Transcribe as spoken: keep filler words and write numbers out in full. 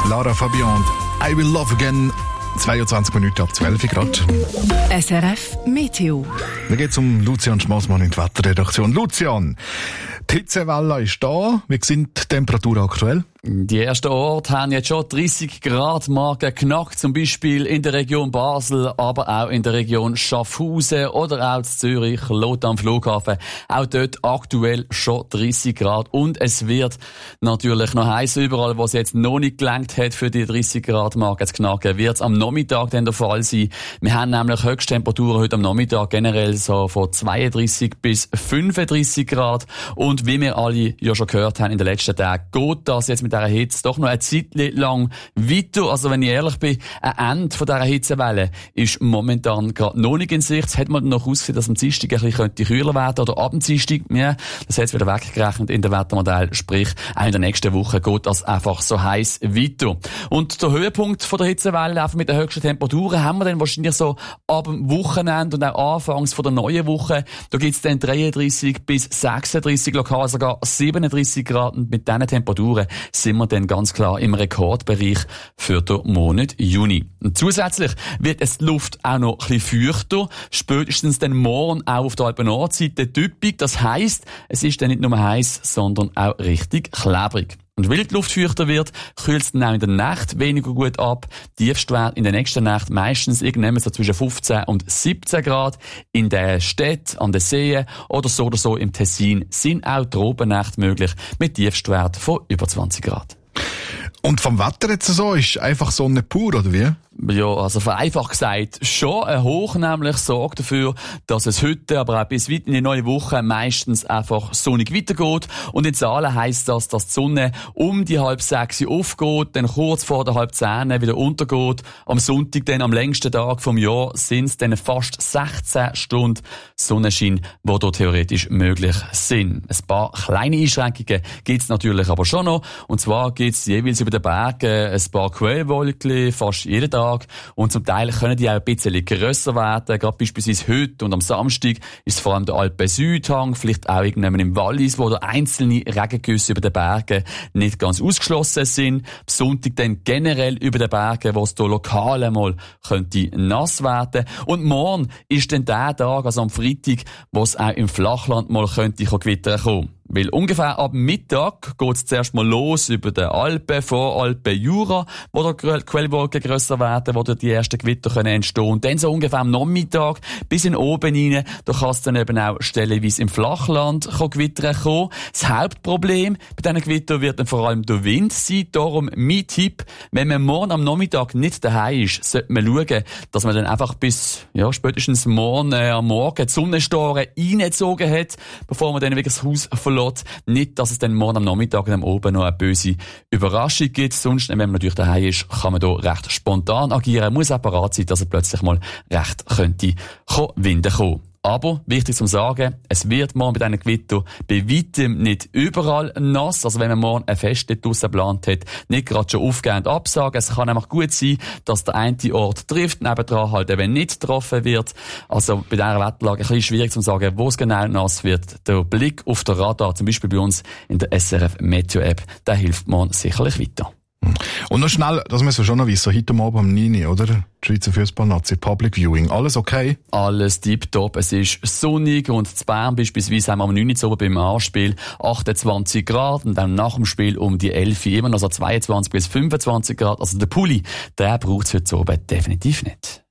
Lara Fabian, I Will Love Again. zweiundzwanzig Minuten ab zwölf Grad. S R F Meteo. Dann geht es um Lucian Schmassmann in der Wetterredaktion. Lucian, die Hitzewelle ist da. Wie sind die Temperaturen aktuell? Die ersten Orte haben jetzt schon dreißig Grad Marke geknackt, zum Beispiel in der Region Basel, aber auch in der Region Schaffhausen oder auch in Zürich, Lot am Flughafen. Auch dort aktuell schon dreißig Grad. Und es wird natürlich noch heiß überall, wo es jetzt noch nicht gelangt hat, für die dreißig Grad Marke zu knacken, wird es am Nachmittag dann der Fall sein. Wir haben nämlich Höchsttemperaturen heute am Nachmittag generell so von zweiunddreißig bis fünfunddreißig Grad. Und wie wir alle ja schon gehört haben in den letzten Tagen, geht das jetzt mit dieser Hitze doch noch eine Zeit lang weiter. Also wenn ich ehrlich bin, ein Ende von dieser Hitzewelle ist momentan gerade noch nicht in Sicht. Es hat man noch ausgesehen, dass am Dienstag ein bisschen könnte kühler werden oder ab dem Dienstag. Ja, das hat es wieder weggerechnet in der Wettermodell. Sprich, auch in der nächsten Woche geht das einfach so heiß weiter. Und der Höhepunkt von der Hitzewelle, einfach mit den höchsten Temperaturen, haben wir dann wahrscheinlich so ab dem Wochenende und auch anfangs von der neuen Woche. Da gibt es dann dreiunddreißig bis sechsunddreißig, lokal sogar siebenunddreißig Grad. Und mit diesen Temperaturen sind wir dann ganz klar im Rekordbereich für den Monat Juni. Und zusätzlich wird es die Luft auch noch ein bisschen feuchter, spätestens dann morgen auch auf der Alpen-Nordseite typisch. Das heisst, es ist dann nicht nur heiß, sondern auch richtig klebrig. Und weil die Luft feuchter wird, kühlt es dann auch in der Nacht weniger gut ab. Tiefstwert in der nächsten Nacht meistens irgendwann so zwischen fünfzehn und siebzehn Grad. In den Städten, an den Seen oder so oder so im Tessin sind auch Tropennächte möglich mit Tiefstwert von über zwanzig Grad. Und vom Wetter jetzt so, ist einfach Sonne pur, oder wie? Ja, also vereinfacht gesagt, schon ein Hoch nämlich sorgt dafür, dass es heute, aber auch bis weit in die neue Woche meistens einfach sonnig weitergeht. Und in Zahlen heisst das, dass die Sonne um die halb sechs aufgeht, dann kurz vor der halb zehn wieder untergeht. Am Sonntag, dann am längsten Tag vom Jahr, sind es dann fast sechzehn Stunden Sonnenschein, die hier theoretisch möglich sind. Ein paar kleine Einschränkungen gibt es natürlich aber schon noch. Und zwar gibt es jeweils über den Bergen ein paar Quellwolken, fast jeden Tag. Und zum Teil können die auch ein bisschen grösser werden. Gerade beispielsweise heute und am Samstag ist es vor allem der Alpen-Südhang, vielleicht auch irgendwann im Wallis, wo da einzelne Regengüsse über den Bergen nicht ganz ausgeschlossen sind. Am Sonntag dann generell über den Bergen, wo es hier lokal einmal könnte nass werden. Und morgen ist dann der Tag, also am Freitag, wo es auch im Flachland mal könnte gewittern kommen. Weil ungefähr ab Mittag geht es zuerst mal los über den Alpen, Voralpen, Jura, wo da Quellwolken grösser werden, wo da die ersten Gewitter können entstehen. Und dann so ungefähr am Nachmittag bis in oben rein, da kann es dann eben auch stellenweise im Flachland Gewitter kommen. Das Hauptproblem bei diesen Gewittern wird dann vor allem der Wind sein. Darum mein Tipp, wenn man morgen am Nachmittag nicht daheim ist, sollte man schauen, dass man dann einfach bis, ja, spätestens morgen äh, am Morgen die Sonnenstoren reingezogen hat, bevor man dann wirklich das Haus verlässt. Nicht, dass es dann morgen am Nachmittag und am Oben noch eine böse Überraschung gibt. Sonst, wenn man natürlich daheim ist, kann man da recht spontan agieren. Muss auch parat sein, dass er plötzlich mal recht könnte Winden kommen. Aber, wichtig zu sagen, es wird morgen bei diesen Gewitter bei weitem nicht überall nass. Also wenn man morgen ein Fest dort draussen geplant hat, nicht gerade schon aufgehend absagen. Es kann nämlich gut sein, dass der eine Ort trifft, nebendran halt eben nicht getroffen wird. Also bei dieser Wetterlage ein bisschen schwierig zu sagen, wo es genau nass wird. Der Blick auf den Radar, zum Beispiel bei uns in der S R F Meteo App, der hilft morgen sicherlich weiter. Und noch schnell, das müssen wir schon noch wissen, heute Abend um neun Uhr, oder? Die Schweizer Fußballnazi, Public Viewing. Alles okay? Alles tipptopp. Es ist sonnig und in Bern beispielsweise haben wir am neun Uhr oben beim Anspiel achtundzwanzig Grad und dann nach dem Spiel um die elf Uhr immer noch so zweiundzwanzig bis fünfundzwanzig Grad. Also der Pulli, der braucht es heute oben definitiv nicht.